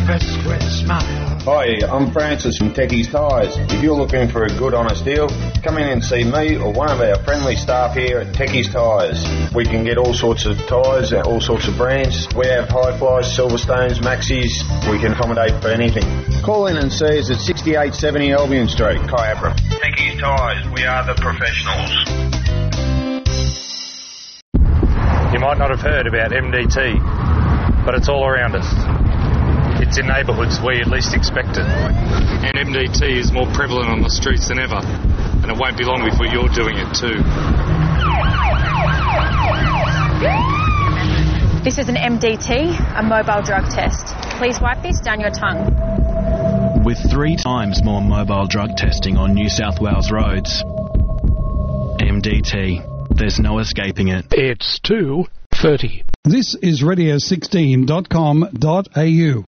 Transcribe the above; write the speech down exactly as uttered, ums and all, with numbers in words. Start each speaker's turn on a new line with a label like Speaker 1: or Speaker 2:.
Speaker 1: vest with a smile.
Speaker 2: Hi, I'm Francis from Techie's Tyres. If you're looking for a good honest deal, come in and see me or one of our friendly staff here at Techie's Tyres. We can get all sorts of tyres and all sorts of brands. We have Hi-Flies, Silverstones, Maxis. We can accommodate for anything. Call in and see us at sixty-eight seventy Albion Street, Kyabra. Techie's Tyres, we are the professionals.
Speaker 3: You might not have heard about M D T, but it's all around us. It's in neighbourhoods where you least expect it. And M D T is more prevalent on the streets than ever. And it won't be long before you're doing it too.
Speaker 4: This is an M D T, a mobile drug test. Please wipe this down your tongue.
Speaker 5: With three times more mobile drug testing on New South Wales roads. M D T. There's no escaping it.
Speaker 6: It's two thirty.
Speaker 7: This is radio sixteen dot com dot a u.